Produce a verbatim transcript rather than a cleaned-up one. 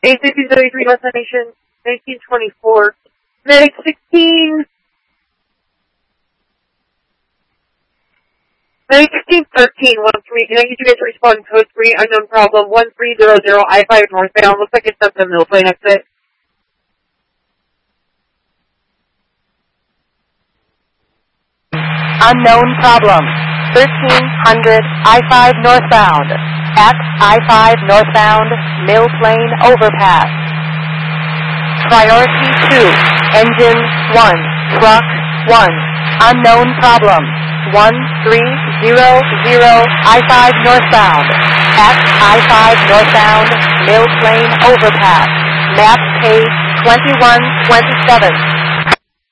eight fifty thirty-three destination, nineteen twenty-four. Medic sixteen. Medic sixteen thirteen one three. Can I get you guys to respond code three, unknown problem, one three zero zero I five northbound. Looks like it's at the Mill Plain exit. Unknown problem. thirteen hundred I five northbound. At I five northbound, Mill Plain overpass. Priority two. Engine one. Truck one. Unknown problem. one three zero zero I five northbound. At I five northbound, Mill Plain overpass. Map page twenty-one twenty-seven.